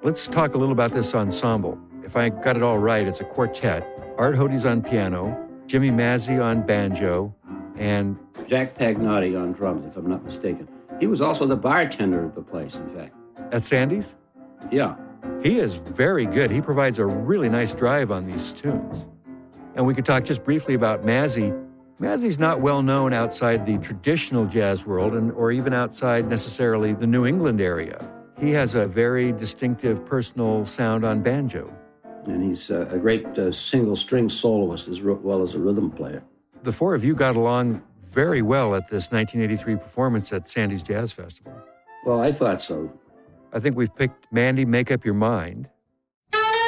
Let's talk a little about this ensemble. If I got it all right, it's a quartet. Art Hode's on piano, Jimmy Mazzy on banjo, and Jack Pagnotti on drums, if I'm not mistaken. He was also the bartender at the place, in fact. At Sandy's? Yeah. He is very good. He provides a really nice drive on these tunes. And we could talk just briefly about Mazzy. Mazzy's not well known outside the traditional jazz world or even outside necessarily the New England area. He has a very distinctive personal sound on banjo. And he's a great single-string soloist as well as a rhythm player. The four of you got along very well at this 1983 performance at Sandy's Jazz Festival. Well, I thought so. I think we've picked Mandy, Make Up Your Mind.